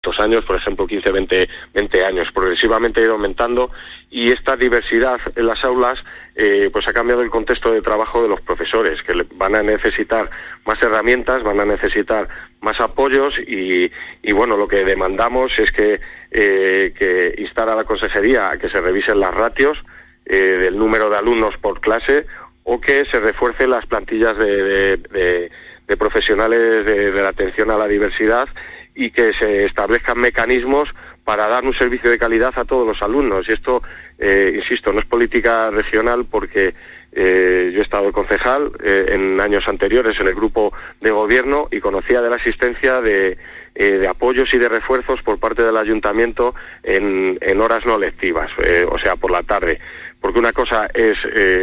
años, por ejemplo 15, 20 años, progresivamente ha ido aumentando, y esta diversidad en las aulas pues ha cambiado el contexto de trabajo de los profesores, que van a necesitar más herramientas, van a necesitar más apoyos, y bueno, lo que demandamos es que instar a la consejería a que se revisen las ratios del número de alumnos por clase, o que se refuercen las plantillas de profesionales de la atención a la diversidad, y que se establezcan mecanismos para dar un servicio de calidad a todos los alumnos. Y esto, insisto, no es política regional, porque yo he estado de concejal en años anteriores en el grupo de gobierno, y conocía de la existencia de apoyos y de refuerzos por parte del ayuntamiento en horas no lectivas, o sea, por la tarde. Porque una cosa es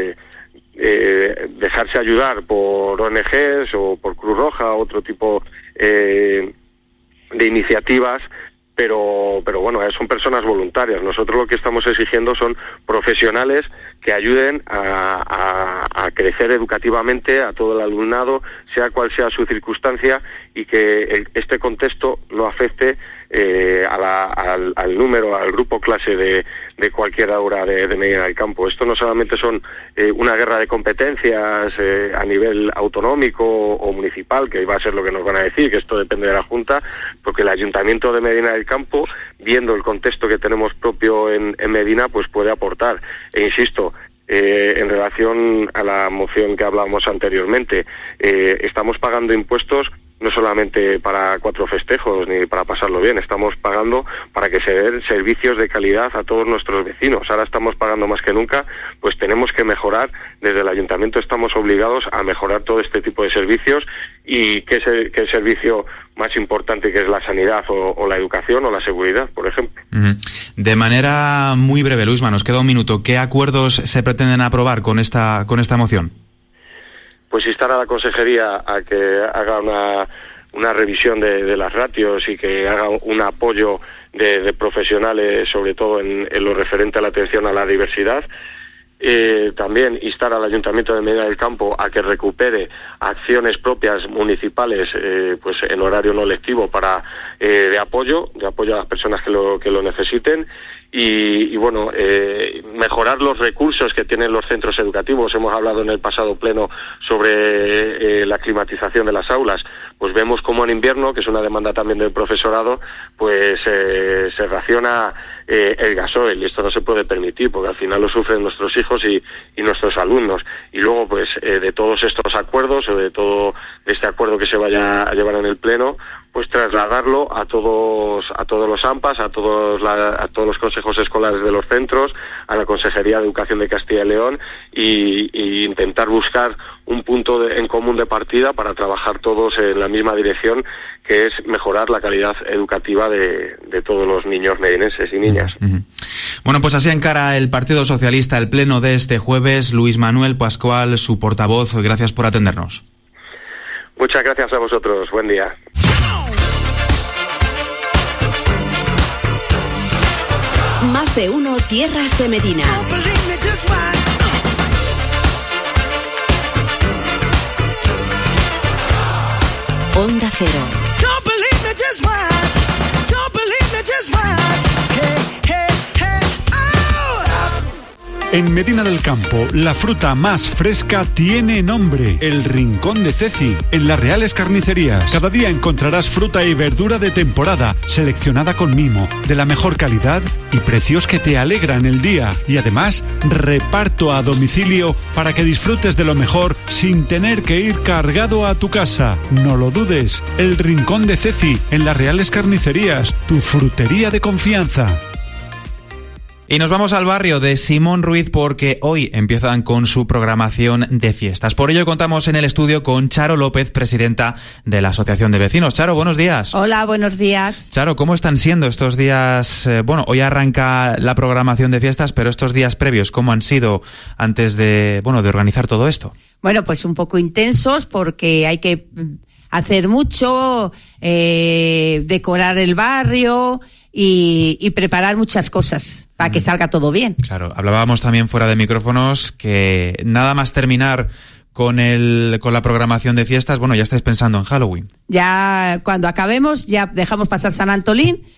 dejarse ayudar por ONGs o por Cruz Roja, otro tipo de iniciativas, pero bueno, son personas voluntarias. Nosotros lo que estamos exigiendo son profesionales que ayuden a crecer educativamente a todo el alumnado, sea cual sea su circunstancia, y que este contexto no afecte al número, al grupo clase de cualquier aula de Medina del Campo. Esto no solamente son una guerra de competencias a nivel autonómico o municipal, que va a ser lo que nos van a decir, que esto depende de la Junta, porque el Ayuntamiento de Medina del Campo, viendo el contexto que tenemos propio en Medina, pues puede aportar. E insisto, en relación a la moción que hablábamos anteriormente, estamos pagando impuestos no solamente para 4 festejos ni para pasarlo bien, estamos pagando para que se den servicios de calidad a todos nuestros vecinos. Ahora estamos pagando más que nunca, pues tenemos que mejorar. Desde el ayuntamiento estamos obligados a mejorar todo este tipo de servicios, y que el servicio más importante, que es la sanidad o la educación o la seguridad, por ejemplo. De manera muy breve, Luisma, nos queda un minuto. ¿Qué acuerdos se pretenden aprobar con esta moción? Pues instar a la consejería a que haga una revisión de las ratios, y que haga un apoyo de profesionales, sobre todo en lo referente a la atención a la diversidad. También instar al Ayuntamiento de Medina del Campo a que recupere acciones propias municipales pues en horario no lectivo para de apoyo a las personas que lo necesiten. Y bueno, mejorar los recursos que tienen los centros educativos. Hemos hablado en el pasado pleno sobre la climatización de las aulas. Pues vemos como en invierno, que es una demanda también del profesorado, pues se raciona el gasoil, y esto no se puede permitir, porque al final lo sufren nuestros hijos y nuestros alumnos. Y luego, pues de todos estos acuerdos, o de todo este acuerdo que se vaya a llevar en el pleno, pues trasladarlo a todos los AMPAs, a todos los consejos escolares de los centros, a la Consejería de Educación de Castilla y León, y intentar buscar un punto en común de partida para trabajar todos en la misma dirección, que es mejorar la calidad educativa de todos los niños medinenses y niñas. Bueno, pues así encara el Partido Socialista el pleno de este jueves. Luis Manuel Pascual, su portavoz, gracias por atendernos. Muchas gracias a vosotros. Buen día. Más de uno, Tierras de Medina. Onda Cero. En Medina del Campo, la fruta más fresca tiene nombre, el Rincón de Ceci, en las Reales Carnicerías. Cada día encontrarás fruta y verdura de temporada, seleccionada con mimo, de la mejor calidad y precios que te alegran el día. Y además, reparto a domicilio para que disfrutes de lo mejor sin tener que ir cargado a tu casa. No lo dudes, el Rincón de Ceci, en las Reales Carnicerías, tu frutería de confianza. Y nos vamos al barrio de Simón Ruiz, porque hoy empiezan con su programación de fiestas. Por ello contamos en el estudio con Charo López, presidenta de la Asociación de Vecinos. Charo, buenos días. Hola, buenos días. Charo, ¿cómo están siendo estos días? Bueno, hoy arranca la programación de fiestas, pero estos días previos, ¿cómo han sido antes de organizar todo esto? Bueno, pues un poco intensos, porque hay que hacer mucho, decorar el barrio y preparar muchas cosas para que salga todo bien. Claro, hablábamos también fuera de micrófonos que nada más terminar con la programación de fiestas, bueno, ya estáis pensando en Halloween. Ya cuando acabemos, ya dejamos pasar San Antolín